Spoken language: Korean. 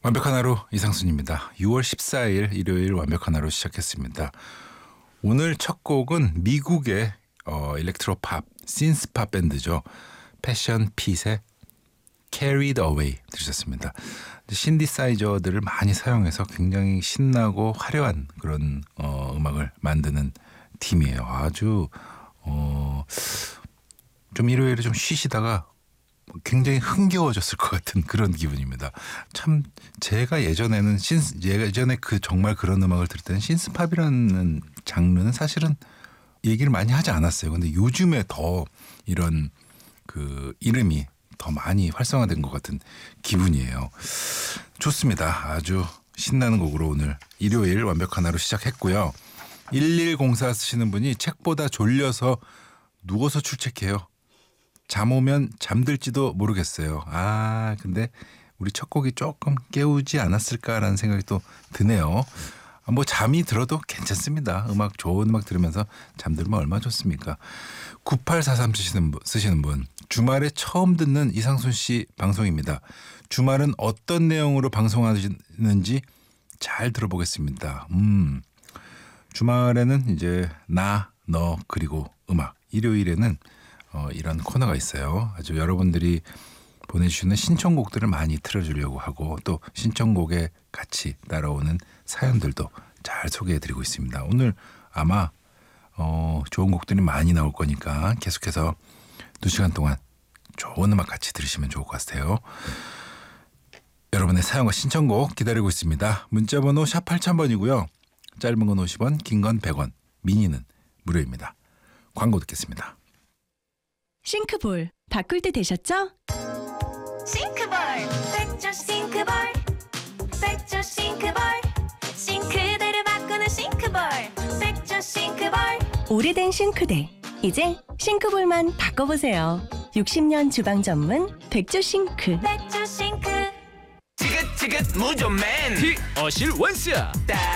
완벽한 하루 이상순입니다. 6월 14일 일요일 완벽한 하루 시작했습니다. 오늘 첫 곡은 미국의 일렉트로팝, 신스팝 밴드죠. 패션 핏의 Carried Away 들으셨습니다. 신디사이저들을 많이 사용해서 굉장히 신나고 화려한 그런 음악을 만드는 팀이에요. 아주 좀 일요일에 좀 쉬시다가 굉장히 흥겨워졌을 것 같은 그런 기분입니다. 참 제가 예전에 그 정말 그런 음악을 들을 때는 신스팝이라는 장르는 사실은 얘기를 많이 하지 않았어요. 근데 요즘에 더 이런 그 이름이 더 많이 활성화된 것 같은 기분이에요. 좋습니다. 아주 신나는 곡으로 오늘 일요일 완벽한 하루 시작했고요. 1104 쓰시는 분이 책보다 졸려서 누워서 출첵해요. 잠 오면 잠들지도 모르겠어요. 근데 우리 첫 곡이 조금 깨우지 않았을까라는 생각이 또 드네요. 뭐 잠이 들어도 괜찮습니다. 좋은 음악 들으면서 잠들면 얼마나 좋습니까? 9843 쓰시는 분. 주말에 처음 듣는 이상순 씨 방송입니다. 주말은 어떤 내용으로 방송하시는지 잘 들어보겠습니다. 주말에는 이제 너 그리고 음악. 일요일에는 이런 코너가 있어요. 아주 여러분들이 보내주시는 신청곡들을 많이 틀어주려고 하고 또 신청곡에 같이 따라오는 사연들도 잘 소개해드리고 있습니다. 오늘 아마 좋은 곡들이 많이 나올 거니까 계속해서 2시간 동안 좋은 음악 같이 들으시면 좋을 것 같아요. 여러분의 사연과 신청곡 기다리고 있습니다. 문자번호 샵 8000번이고요. 짧은 건 50원, 긴 건 100원, 미니는 무료입니다. 광고 듣겠습니다. 싱크볼 바꿀 때 되셨죠? 싱크볼 백조 싱크볼 백조 싱크볼 싱크대를 바꾸는 싱크볼 백조 싱크볼. 오래된 싱크대 이제 싱크볼만 바꿔보세요. 60년 주방 전문 백조 싱크. 백조 싱크. 지긋지긋 무좀맨 어실 원스